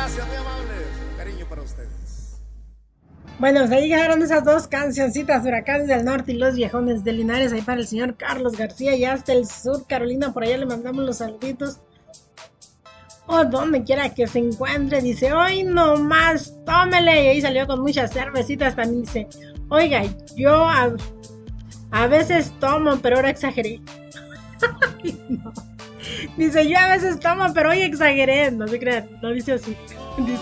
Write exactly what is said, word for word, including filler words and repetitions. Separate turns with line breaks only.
Gracias, muy amables. Cariño para ustedes.
Bueno, pues ahí llegaron esas dos cancioncitas, Huracanes del Norte y Los Viejones de Linares, ahí para el señor Carlos García, y hasta el sur, Carolina, por allá le mandamos los saluditos. O donde quiera que se encuentre, dice, hoy nomás, tómele, y ahí salió con muchas cervecitas, también dice, oiga, yo a, a veces tomo, pero ahora exageré. No. Dice, yo a veces tomo, pero hoy exageré, no se crean, no dice así, dice,